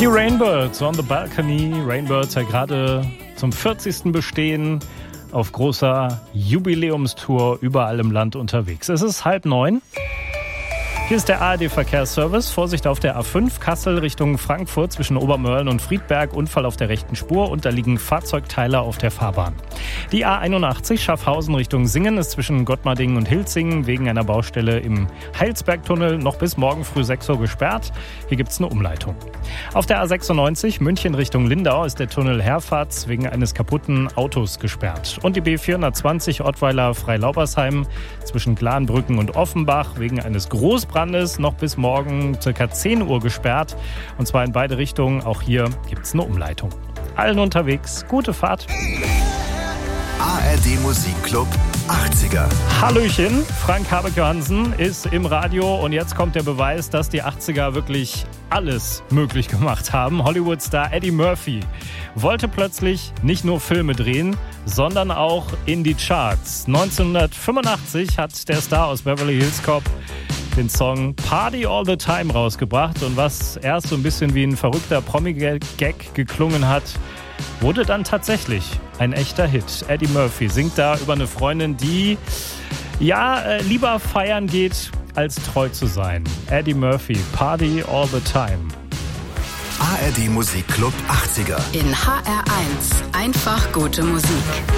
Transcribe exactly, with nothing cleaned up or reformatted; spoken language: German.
Die Rainbirds on the Balcony. Rainbirds ja gerade zum vierzigsten Bestehen auf großer Jubiläumstour überall im Land unterwegs. Es ist halb neun. Hier ist der A R D-Verkehrsservice. Vorsicht auf der A fünf, Kassel Richtung Frankfurt zwischen Obermörlen und Friedberg. Unfall auf der rechten Spur und da liegen Fahrzeugteile auf der Fahrbahn. Die A einundachtzig, Schaffhausen Richtung Singen, ist zwischen Gottmardingen und Hilzingen wegen einer Baustelle im Heilsbergtunnel noch bis morgen früh sechs Uhr gesperrt. Hier gibt es eine Umleitung. Auf der A sechsundneunzig, München Richtung Lindau, ist der Tunnel Herfahrt wegen eines kaputten Autos gesperrt. Und die B vierhundertzwanzig, Ottweiler Freilaubersheim zwischen Glanbrücken und Offenbach wegen eines Großbrandes noch bis morgen ca. zehn Uhr gesperrt. Und zwar in beide Richtungen. Auch hier gibt es eine Umleitung. Allen unterwegs, gute Fahrt. A R D Musikclub achtziger. Hallöchen, Frank Habeck-Johansen ist im Radio und jetzt kommt der Beweis, dass die achtziger wirklich alles möglich gemacht haben. Hollywood-Star Eddie Murphy wollte plötzlich nicht nur Filme drehen, sondern auch in die Charts. neunzehnhundertfünfundachtzig hat der Star aus Beverly Hills Cop den Song Party All the Time rausgebracht und was erst so ein bisschen wie ein verrückter Promi-Gag geklungen hat, wurde dann tatsächlich ein echter Hit. Eddie Murphy singt da über eine Freundin, die ja äh, lieber feiern geht, als treu zu sein. Eddie Murphy, Party All the Time. A R D Musikclub achtziger. In H R eins. Einfach gute Musik.